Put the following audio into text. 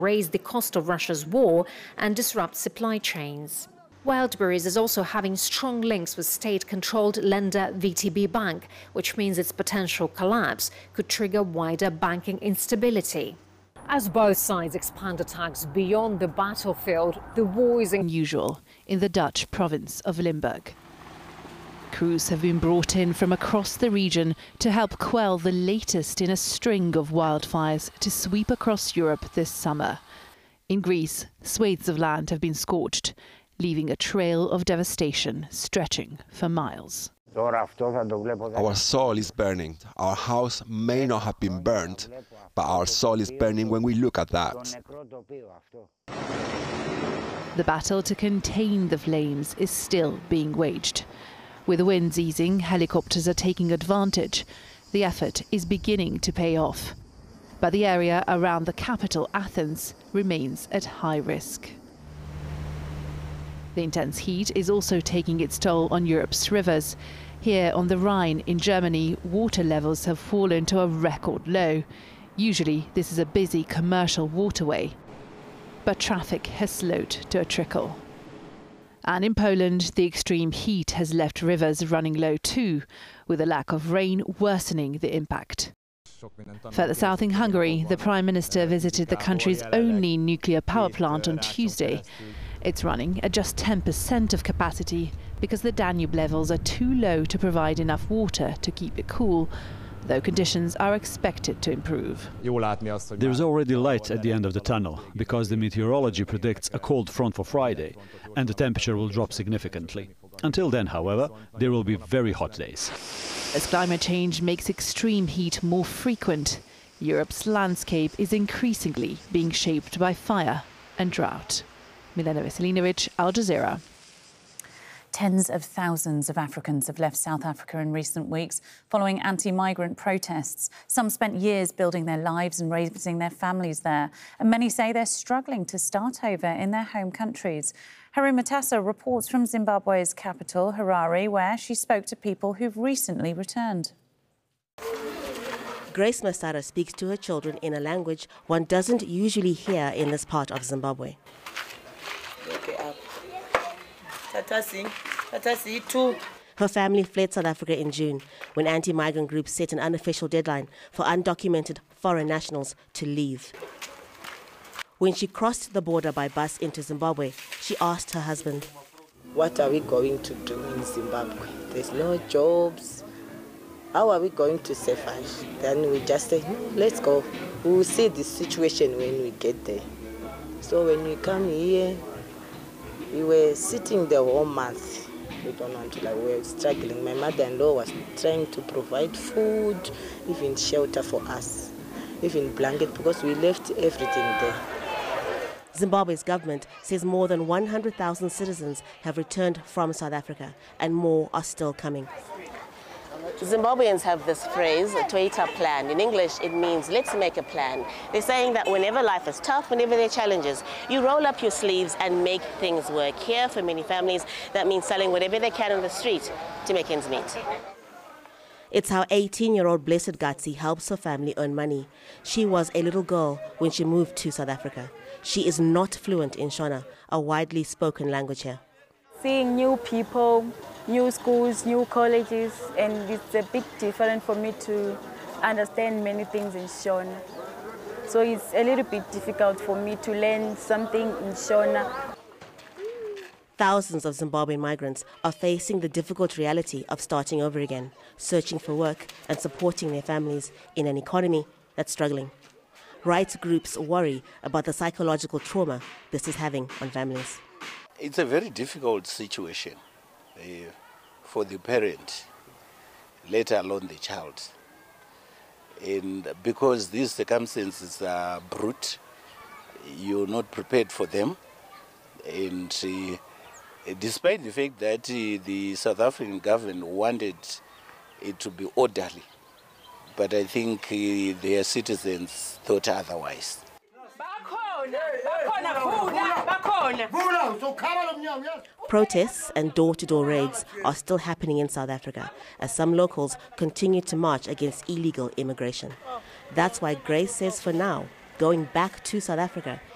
raise the cost of Russia's war and disrupt supply chains. Wildberries is also having strong links with state-controlled lender VTB Bank, which means its potential collapse could trigger wider banking instability. As both sides expand attacks beyond the battlefield, the war is unusual in the Dutch province of Limburg. Crews have been brought in from across the region to help quell the latest in a string of wildfires to sweep across Europe this summer. In Greece, swathes of land have been scorched, leaving a trail of devastation stretching for miles. Our soil is burning. Our house may not have been burnt, but our soil is burning when we look at that. The battle to contain the flames is still being waged. With the winds easing, helicopters are taking advantage. The effort is beginning to pay off. But the area around the capital, Athens, remains at high risk. The intense heat is also taking its toll on Europe's rivers. Here on the Rhine in Germany, water levels have fallen to a record low. Usually this is a busy commercial waterway, but traffic has slowed to a trickle. And in Poland, the extreme heat has left rivers running low too, with a lack of rain worsening the impact. Further south in Hungary, the Prime Minister visited the country's only nuclear power plant on Tuesday. It's running at just 10% of capacity because the Danube levels are too low to provide enough water to keep it cool, though conditions are expected to improve. There's already light at the end of the tunnel because the meteorology predicts a cold front for Friday and the temperature will drop significantly. Until then, however, there will be very hot days. As climate change makes extreme heat more frequent, Europe's landscape is increasingly being shaped by fire and drought. Milena Veselinovic, Al Jazeera. Tens of thousands of Africans have left South Africa in recent weeks following anti-migrant protests. Some spent years building their lives and raising their families there, and many say they're struggling to start over in their home countries. Harry Matassa reports from Zimbabwe's capital, Harare, where she spoke to people who've recently returned. Grace Masara speaks to her children in a language one doesn't usually hear in this part of Zimbabwe. Her family fled South Africa in June when anti-migrant groups set an unofficial deadline for undocumented foreign nationals to leave. When she crossed the border by bus into Zimbabwe, she asked her husband, "What are we going to do in Zimbabwe? There's no jobs. How are we going to survive?" Then we just said, "No, let's go. We will see the situation when we get there." So when we come here, we were sitting the whole month. We don't want to, we were struggling. My mother-in-law was trying to provide food, even shelter for us, even blanket, because we left everything there. Zimbabwe's government says more than 100,000 citizens have returned from South Africa and more are still coming. Zimbabweans have this phrase, a Toyota plan. In English, it means let's make a plan. They're saying that whenever life is tough, whenever there are challenges, you roll up your sleeves and make things work. Here, for many families, that means selling whatever they can on the street to make ends meet. It's how 18-year-old Blessed Gatsi helps her family earn money. She was a little girl when she moved to South Africa. She is not fluent in Shona, a widely spoken language here. Seeing new people, new schools, new colleges, and it's a bit different for me to understand many things in Shona. So it's a little bit difficult for me to learn something in Shona. Thousands of Zimbabwean migrants are facing the difficult reality of starting over again, searching for work and supporting their families in an economy that's struggling. Rights groups worry about the psychological trauma this is having on families. It's a very difficult situation for the parent, let alone the child. And because these circumstances are brute, you're not prepared for them. And despite the fact that the South African government wanted it to be orderly, but I think their citizens thought otherwise. Protests and door-to-door raids are still happening in South Africa as some locals continue to march against illegal immigration. That's why Grace says for now, going back to South Africa